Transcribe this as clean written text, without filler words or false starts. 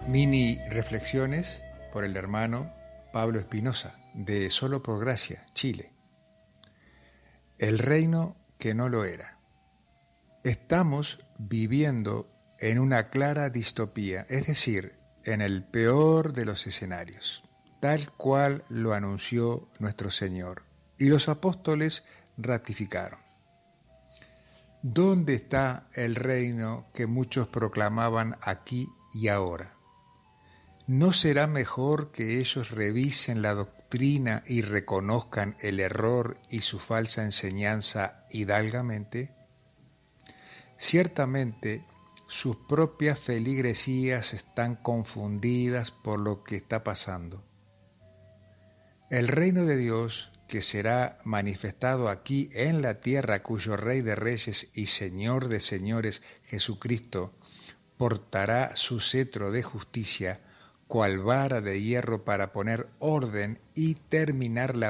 Mini reflexiones por el hermano Pablo Espinosa, de Solo por Gracia, Chile. El reino que no lo era. Estamos viviendo en una clara distopía, es decir, en el peor de los escenarios, tal cual lo anunció nuestro Señor, y los apóstoles ratificaron. ¿Dónde está el reino que muchos proclamaban aquí y ahora? ¿No será mejor que ellos revisen la doctrina y reconozcan el error y su falsa enseñanza hidalgamente? Ciertamente, sus propias feligresías están confundidas por lo que está pasando. El reino de Dios, que será manifestado aquí en la tierra, cuyo Rey de Reyes y Señor de Señores, Jesucristo, portará su cetro de justicia, cual vara de hierro para poner orden y terminar la